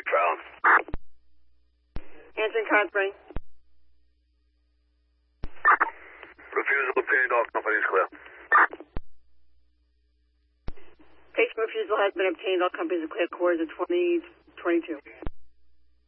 Fallon. Answering Conspring. Refusal obtained, all companies clear. Patient refusal has been obtained, all companies are clear, quarters of 2022.